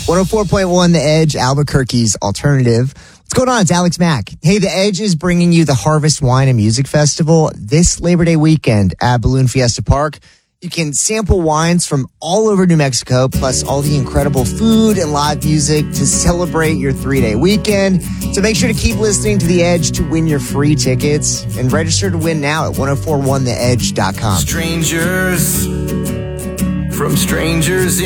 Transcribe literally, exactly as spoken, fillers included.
one oh four point one The Edge, Albuquerque's alternative. What's going on? It's Alex Mack. Hey, The Edge is bringing you the Harvest Wine and Music Festival this Labor Day weekend at Balloon Fiesta Park. You can sample wines from all over New Mexico, plus all the incredible food and live music to celebrate your three-day weekend. So make sure to keep listening to The Edge to win your free tickets and register to win now at ten forty-one the edge dot com. Strangers from strangers